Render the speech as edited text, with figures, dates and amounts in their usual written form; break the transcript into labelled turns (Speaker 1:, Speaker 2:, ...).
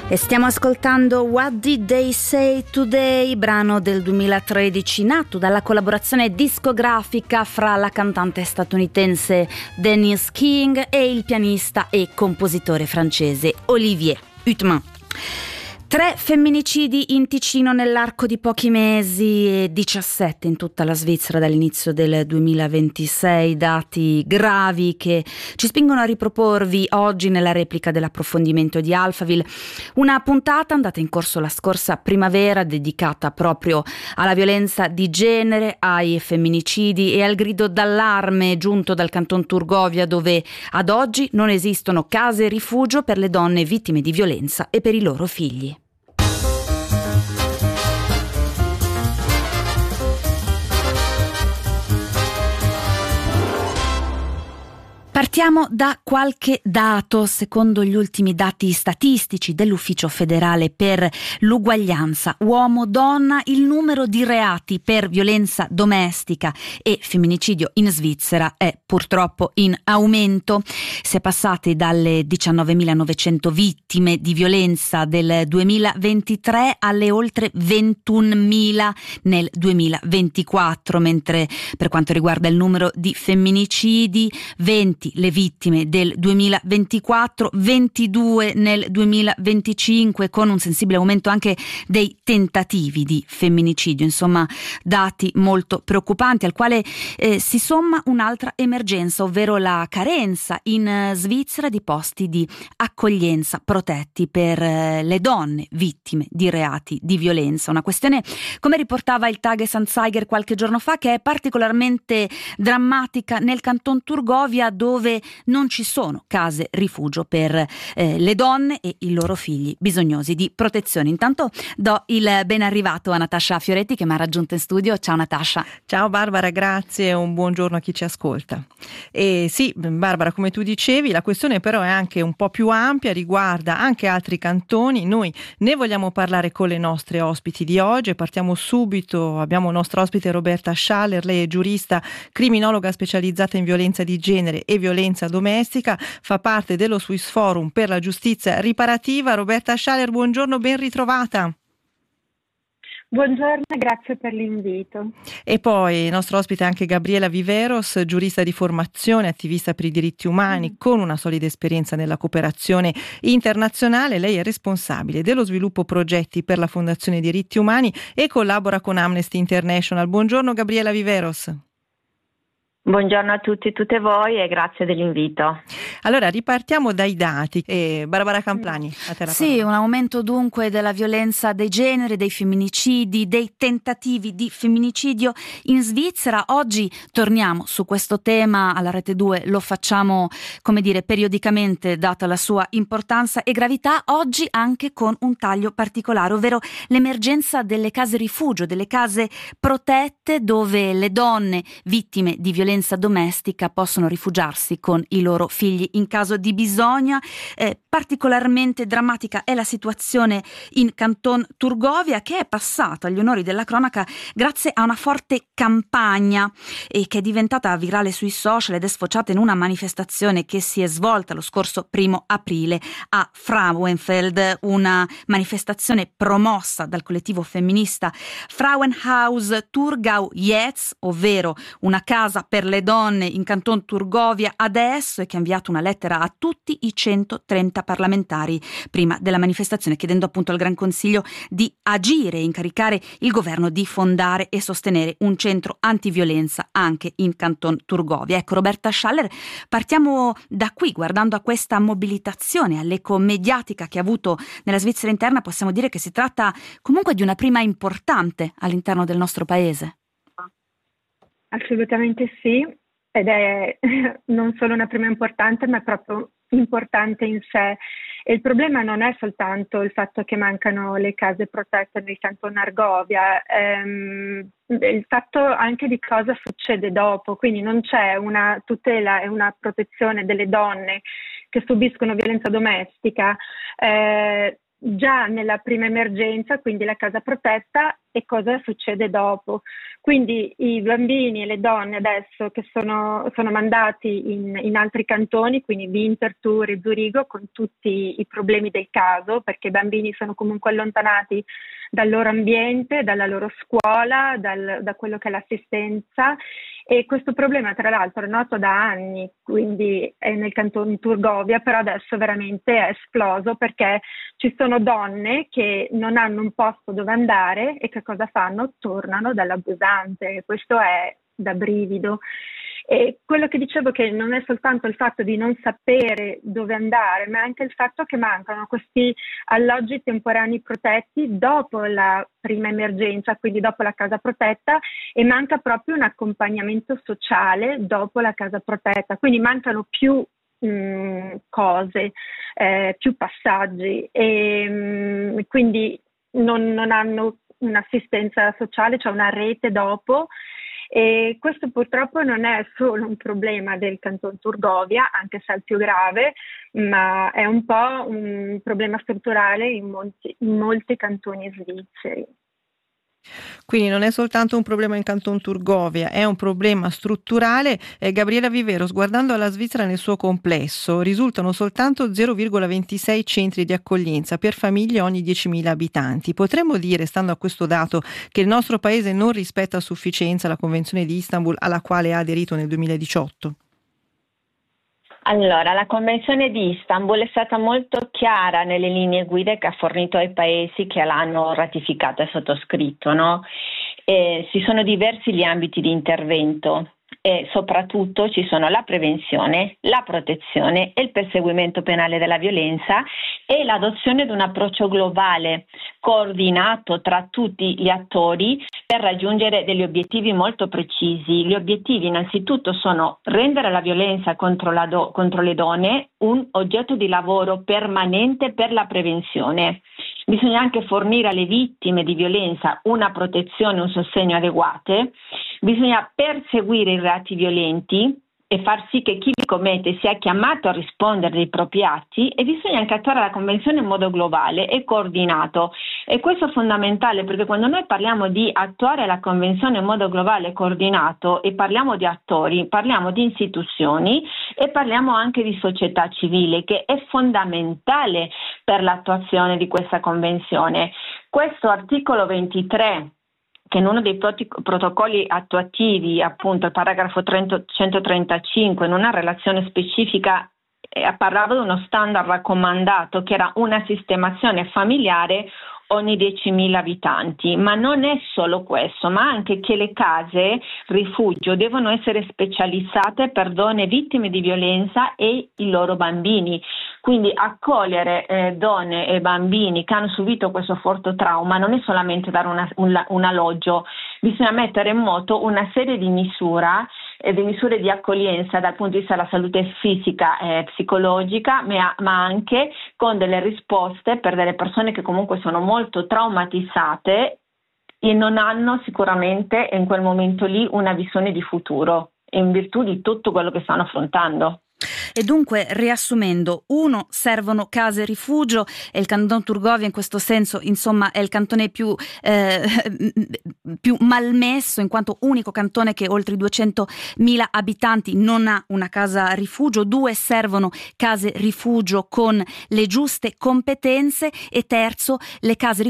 Speaker 1: E stiamo ascoltando What Did They Say Today, brano del 2013 nato dalla collaborazione discografica fra la cantante statunitense Denise King e il pianista e compositore francese Olivier Huetman. 3 femminicidi in Ticino nell'arco di pochi mesi e 17 in tutta la Svizzera dall'inizio del 2026, dati gravi che ci spingono a riproporvi oggi nella replica dell'approfondimento di Alphaville, una puntata andata in corso la scorsa primavera dedicata proprio alla violenza di genere, ai femminicidi e al grido d'allarme giunto dal Canton Turgovia, dove ad oggi non esistono case rifugio per le donne vittime di violenza e per i loro figli. Partiamo da qualche dato. Secondo gli ultimi dati statistici dell'Ufficio federale per l'uguaglianza uomo-donna, il numero di reati per violenza domestica e femminicidio in Svizzera è purtroppo in aumento. Si è passati dalle 19.900 vittime di violenza del 2023 alle oltre 21.000 nel 2024, mentre per quanto riguarda il numero di femminicidi, 20 le vittime del 2024, 22 nel 2025, con un sensibile aumento anche dei tentativi di femminicidio. Insomma, dati molto preoccupanti, al quale si somma un'altra emergenza, ovvero la carenza in Svizzera di posti di accoglienza protetti per le donne vittime di reati di violenza. Una questione, come riportava il Tages-Anzeiger qualche giorno fa, che è particolarmente drammatica nel Canton Turgovia, dove non ci sono case rifugio per le donne e i loro figli bisognosi di protezione. Intanto do il ben arrivato a Natascia Fioretti, che mi ha raggiunto in studio. Ciao Natascia.
Speaker 2: Ciao Barbara, grazie e un buongiorno a chi ci ascolta. E sì, Barbara, come tu dicevi, la questione però è anche un po' più ampia, riguarda anche altri cantoni. Noi ne vogliamo parlare con le nostre ospiti di oggi e partiamo subito. Abbiamo nostra ospite Roberta Schaller, lei è giurista, criminologa specializzata in violenza di genere e violenza domestica, fa parte dello Swiss Forum per la giustizia riparativa. Roberta Schaller, buongiorno, ben ritrovata.
Speaker 3: Buongiorno e grazie per l'invito.
Speaker 2: E poi il nostro ospite è anche Gabriela Viveros, giurista di formazione, attivista per i diritti umani, con una solida esperienza nella cooperazione internazionale. Lei è responsabile dello sviluppo progetti per la Fondazione Diritti Umani e collabora con Amnesty International. Buongiorno Gabriela Viveros.
Speaker 4: Buongiorno a tutti e tutte voi e grazie dell'invito.
Speaker 2: Allora ripartiamo dai dati. Barbara Camplani, a te la
Speaker 1: Sì,
Speaker 2: parola.
Speaker 1: un aumento dunque della violenza dei generi, dei femminicidi, dei tentativi di femminicidio in Svizzera. Oggi torniamo su questo tema alla Rete 2, lo facciamo, come dire, periodicamente, data la sua importanza e gravità, oggi anche con un taglio particolare, ovvero l'emergenza delle case rifugio, delle case protette dove le donne vittime di violenza domestica possono rifugiarsi con i loro figli in caso di bisogno. Particolarmente drammatica è la situazione in Canton Turgovia, che è passata agli onori della cronaca grazie a una forte campagna e che è diventata virale sui social ed è sfociata in una manifestazione che si è svolta lo scorso 1 aprile a Frauenfeld, una manifestazione promossa dal collettivo femminista Frauenhaus Thurgau Jetzt, ovvero una casa per le donne in Canton Turgovia adesso, e che ha inviato una lettera a tutti i 130 parlamentari prima della manifestazione, chiedendo appunto al Gran Consiglio di agire e incaricare il governo di fondare e sostenere un centro antiviolenza anche in Canton Turgovia. Ecco, Roberta Schaller, partiamo da qui, guardando a questa mobilitazione, all'eco mediatica che ha avuto nella Svizzera interna. Possiamo dire che si tratta comunque di una prima importante all'interno del nostro paese.
Speaker 3: Assolutamente sì, ed è non solo una prima importante, ma è proprio importante in sé. E il problema non è soltanto il fatto che mancano le case protette nel Canton Argovia, il fatto anche di cosa succede dopo, quindi non c'è una tutela e una protezione delle donne che subiscono violenza domestica già nella prima emergenza, quindi la casa protetta, e cosa succede dopo. Quindi i bambini e le donne adesso che sono mandati in altri cantoni, quindi Winterthur e Zurigo, con tutti i problemi del caso, perché i bambini sono comunque allontanati dal loro ambiente, dalla loro scuola, da quello che è l'assistenza, e questo problema tra l'altro è noto da anni, quindi è nel canton Turgovia, però adesso veramente è esploso perché ci sono donne che non hanno un posto dove andare e che cosa fanno? Tornano dall'abusante. Questo è da brivido. E quello che dicevo, che non è soltanto il fatto di non sapere dove andare, ma anche il fatto che mancano questi alloggi temporanei protetti dopo la prima emergenza, quindi dopo la casa protetta, e manca proprio un accompagnamento sociale dopo la casa protetta, quindi mancano più cose, più passaggi, e quindi non hanno un'assistenza sociale, cioè una rete dopo. E questo purtroppo non è solo un problema del canton Turgovia, anche se è il più grave, ma è un po' un problema strutturale in molti cantoni svizzeri.
Speaker 2: Quindi non è soltanto un problema in Canton Turgovia, è un problema strutturale. Gabriella Viveros, guardando alla Svizzera nel suo complesso, risultano soltanto 0,26 centri di accoglienza per famiglia ogni 10.000 abitanti. Potremmo dire, stando a questo dato, che il nostro paese non rispetta a sufficienza la Convenzione di Istanbul alla quale ha aderito nel 2018?
Speaker 4: Allora, la Convenzione di Istanbul è stata molto chiara nelle linee guida che ha fornito ai paesi che l'hanno ratificato e sottoscritto, no? Ci sono diversi gli ambiti di intervento e soprattutto ci sono la prevenzione, la protezione e il perseguimento penale della violenza e l'adozione di un approccio globale coordinato tra tutti gli attori per raggiungere degli obiettivi molto precisi. Gli obiettivi innanzitutto sono rendere la violenza contro le donne un oggetto di lavoro permanente per la prevenzione. Bisogna anche fornire alle vittime di violenza una protezione, un sostegno adeguate. Bisogna perseguire i reati violenti e far sì che chi li commette sia chiamato a rispondere dei propri atti, e bisogna anche attuare la Convenzione in modo globale e coordinato. E questo è fondamentale, perché quando noi parliamo di attuare la Convenzione in modo globale e coordinato e parliamo di attori, parliamo di istituzioni e parliamo anche di società civile, che è fondamentale per l'attuazione di questa Convenzione. Questo articolo 23, che in uno dei protocolli attuativi, appunto il paragrafo 135, in una relazione specifica parlava di uno standard raccomandato che era una sistemazione familiare ogni 10.000 abitanti, ma non è solo questo, ma anche che le case rifugio devono essere specializzate per donne vittime di violenza e i loro bambini. Quindi accogliere donne e bambini che hanno subito questo forte trauma non è solamente dare un alloggio, bisogna mettere in moto una serie di misure di accoglienza dal punto di vista della salute fisica e psicologica, ma anche con delle risposte per delle persone che comunque sono molto traumatizzate e non hanno sicuramente in quel momento lì una visione di futuro in virtù di tutto quello che stanno affrontando.
Speaker 1: E dunque, riassumendo, 1, servono case rifugio, e il canton Turgovia in questo senso, insomma, è il cantone più malmesso, in quanto unico cantone che oltre i 200.000 abitanti non ha una casa rifugio. 2, servono case rifugio con le giuste competenze, e terzo, le case